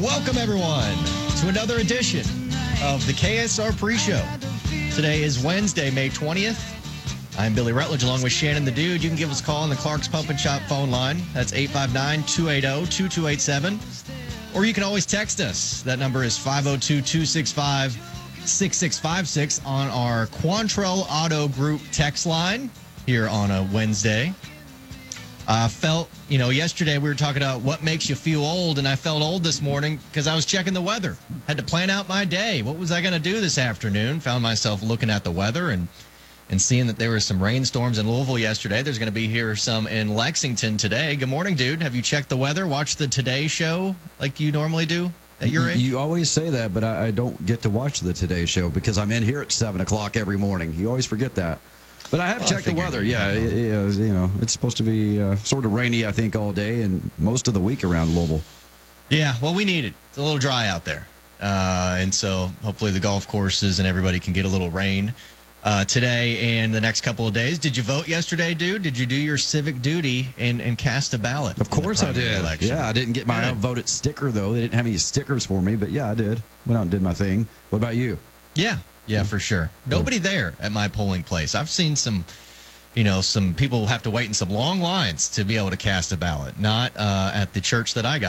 Welcome, everyone, to another edition of the KSR Pre-Show. Today is Wednesday, May 20th. I'm Billy Rutledge, along with Shannon the Dude. You can give us a call on the Clark's Pump and Shop phone line. That's 859-280-2287. Or you can always text us. That number is 502-265-6656 on our Quantrell Auto Group text line here on a Wednesday. Yesterday we were talking about what makes you feel old, and I felt old this morning because I was checking the weather. Had to plan out my day. What was I going to do this afternoon? Found myself looking at the weather and seeing that there were some rainstorms in Louisville yesterday. There's going to be here some in Lexington today. Good morning, dude. Have you checked the weather? Watched the Today Show like you normally do at your age? You always say that, but I don't get to watch the Today Show because I'm in here at 7 o'clock every morning. You always forget that. But I have checked the weather. Yeah, it's supposed to be sort of rainy, I think, all day and most of the week around Louisville. Yeah, well, we need it. It's a little dry out there. And so hopefully the golf courses and everybody can get a little rain today and the next couple of days. Did you vote yesterday, dude? Did you do your civic duty and cast a ballot? Of course I did. Election? Yeah, I didn't get my outvoted sticker, though. They didn't have any stickers for me, but yeah, I did. Went out and did my thing. What about you? Yeah, for sure. Nobody there at my polling place. I've seen some people have to wait in some long lines to be able to cast a ballot. Not at the church that I got